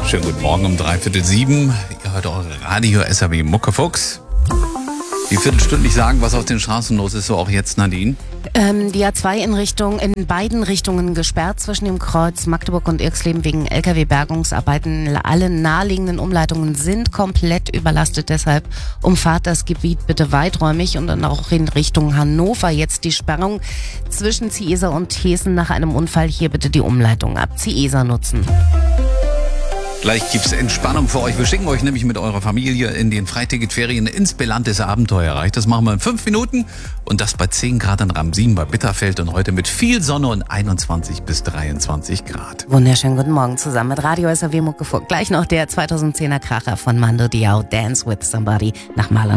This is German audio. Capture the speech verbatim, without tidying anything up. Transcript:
Schönen guten Morgen um dreiviertel sieben. Ihr hört eure Radio S R W Muckefuchs. Die viertelstündlich sagen, was auf den Straßen los ist, so auch jetzt, Nadine. Ähm, die A zwei in Richtung, in beiden Richtungen gesperrt zwischen dem Kreuz Magdeburg und Irxleben wegen L K W-Bergungsarbeiten. Alle naheliegenden Umleitungen sind komplett überlastet, deshalb umfahrt das Gebiet bitte weiträumig und dann auch in Richtung Hannover. Jetzt die Sperrung zwischen Ciesa und Hessen nach einem Unfall. Hier bitte die Umleitung ab Ciesa nutzen. Gleich gibt's Entspannung für euch. Wir schicken euch nämlich mit eurer Familie in den Freiticketferien ins Belantes Abenteuerreich. Das machen wir in fünf Minuten und das bei zehn Grad in Ramsin bei Bitterfeld und heute mit viel Sonne und einundzwanzig bis dreiundzwanzig Grad. Wunderschönen guten Morgen zusammen mit Radio S R W Muckefuchs. Gleich noch der zweitausendzehner Kracher von Mando Diao, Dance with Somebody nach Maler.